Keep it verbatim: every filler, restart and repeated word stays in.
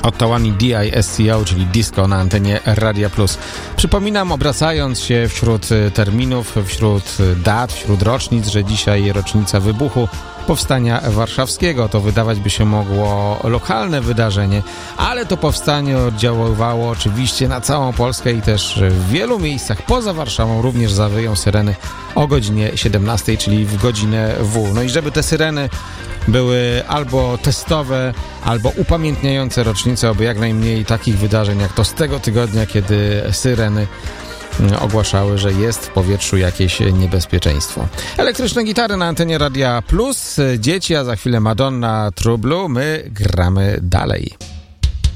Oto One D I S C O, czyli disco na antenie Radia Plus. Przypominam, obracając się wśród terminów, wśród dat, wśród rocznic, że dzisiaj rocznica wybuchu Powstania Warszawskiego. To wydawać by się mogło lokalne wydarzenie, ale to powstanie oddziaływało oczywiście na całą Polskę i też w wielu miejscach poza Warszawą również zawyją syreny o godzinie siedemnastej, czyli w godzinę W. No i żeby te syreny były albo testowe, albo upamiętniające rocznicę, aby jak najmniej takich wydarzeń jak to z tego tygodnia, kiedy syreny ogłaszały, że jest w powietrzu jakieś niebezpieczeństwo. Elektryczne gitary na antenie Radia Plus, dzieci, a za chwilę Madonna, True Blue. My gramy dalej.